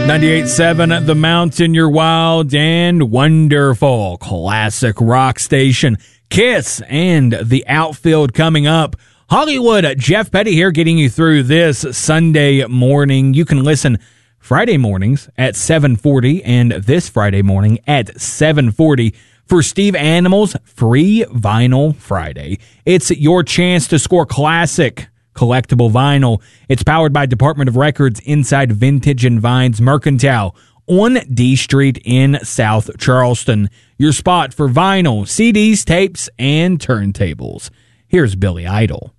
98.7 The Mountain, your wild and wonderful classic rock station. Kiss and The Outfield coming up. Hollywood, Jeff Petty here getting you through this Sunday morning. You can listen Friday mornings at 7:40 and this Friday morning at 7:40 for Steve Animal's Free Vinyl Friday. It's your chance to score classic collectible vinyl. It's powered by Department of Records inside Vintage and Vines Mercantile on D Street in South Charleston. Your spot for vinyl, CDs, tapes, and turntables. Here's Billy Idol.